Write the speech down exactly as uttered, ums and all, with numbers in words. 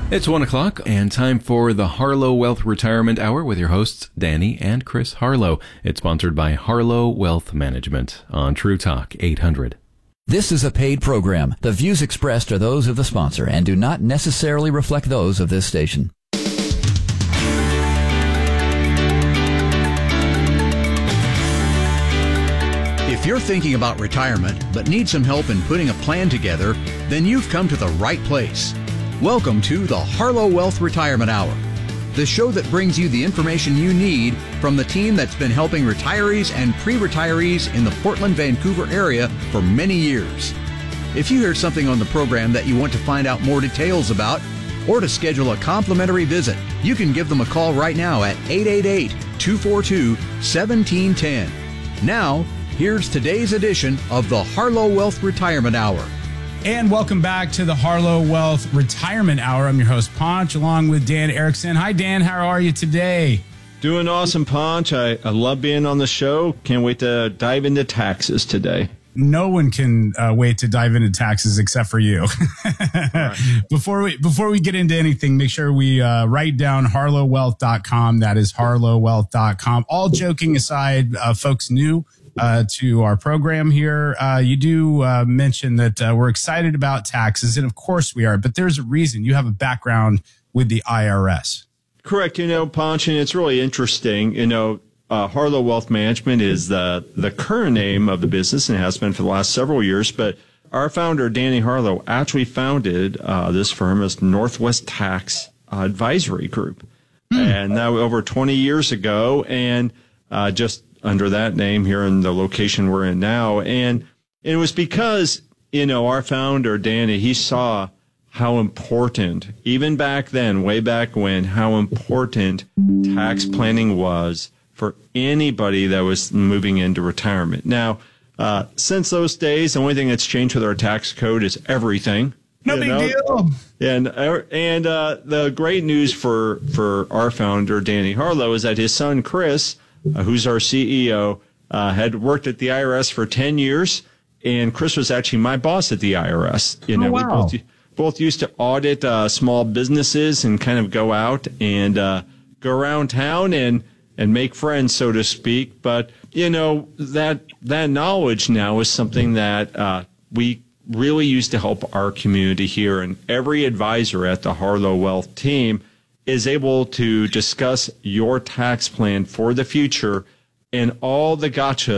It's one o'clock and time for the Harlow Wealth Retirement Hour with your hosts, Danny and Chris Harlow. It's sponsored by Harlow Wealth Management on True Talk eight hundred. This is a paid program. The views expressed are those of the sponsor and do not necessarily reflect those of this station. If you're thinking about retirement but need some help in putting a plan together, then you've come to the right place. Welcome to the Harlow Wealth Retirement Hour, the show that brings you the information you need from the team that's been helping retirees and pre-retirees in the Portland, Vancouver area for many years. If you hear something on the program that you want to find out more details about or to schedule a complimentary visit, you can give them a call right now at eight eight eight, two four two, one seven one zero. Now, here's today's edition of the Harlow Wealth Retirement Hour. And welcome back to the Harlow Wealth Retirement Hour. I'm your host, Ponch, along with Dan Erickson. Hi, Dan. How are you today? Doing awesome, Ponch. I, I love being on the show. Can't wait to dive into taxes today. No one can uh, wait to dive into taxes except for you. Right. Before we before we get into anything, make sure we uh, write down harlow wealth dot com. That is harlow wealth dot com. All joking aside, uh, folks new uh, to our program here, uh, you do uh, mention that uh, we're excited about taxes, and of course we are. But there's a reason. You have a background with the I R S. Correct. You know, Ponch, and it's really interesting. You know, Uh, Harlow Wealth Management is the, the current name of the business and has been for the last several years. But our founder, Danny Harlow, actually founded uh, this firm as Northwest Tax Advisory Group. Mm. And that was over twenty years ago, and uh, just under that name here in the location we're in now. And it was because, you know, our founder, Danny, he saw how important, even back then, way back when, how important tax planning was for anybody that was moving into retirement. Now, uh, since those days, the only thing that's changed with our tax code is everything. No big know? deal. And and uh, the great news for, for our founder, Danny Harlow, is that his son, Chris, uh, who's our C E O, uh, had worked at the I R S for ten years. And Chris was actually my boss at the I R S. You know, oh, wow. we both, both used to audit uh, small businesses and kind of go out and uh, go around town and and make friends, so to speak. But, you know, that that knowledge now is something that uh, we really use to help our community here. And every advisor at the Harlow Wealth team is able to discuss your tax plan for the future and all the gotchas